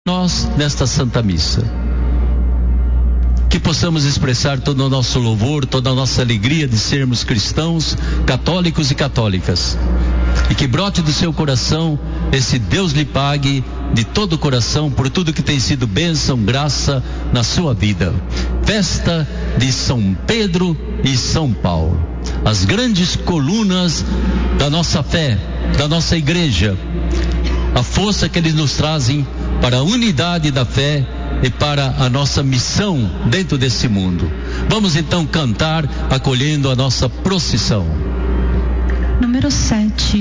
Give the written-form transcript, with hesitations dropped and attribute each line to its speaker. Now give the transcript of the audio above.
Speaker 1: nós nesta Santa Missa. Que possamos expressar todo o nosso louvor, toda a nossa alegria de sermos cristãos, católicos e católicas. E que brote do seu coração esse Deus lhe pague de todo o coração por tudo que tem sido bênção, graça na sua vida. Festa de São Pedro e São Paulo. As grandes colunas da nossa fé, da nossa igreja. A força que eles nos trazem para a unidade da fé e para a nossa missão dentro desse mundo. Vamos então cantar acolhendo a nossa procissão.
Speaker 2: Número 7.